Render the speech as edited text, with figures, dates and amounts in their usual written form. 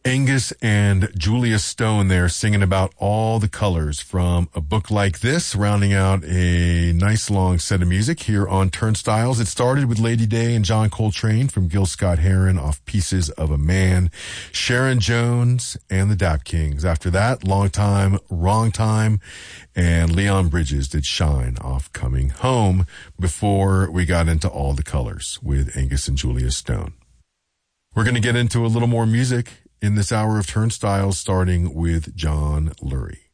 Angus and Julia Stone there singing about all the colors from A Book Like This, rounding out a nice long set of music here on Turnstiles. It started with Lady Day and John Coltrane from Gil Scott-Heron off Pieces of a Man, Sharon Jones and the Dap Kings. After that, Long Time, Wrong Time, and Leon Bridges did Shine off Coming Home before we got into All the Colors with Angus and Julia Stone. We're going to get into a little more music in this hour of Turnstiles, starting with John Lurie.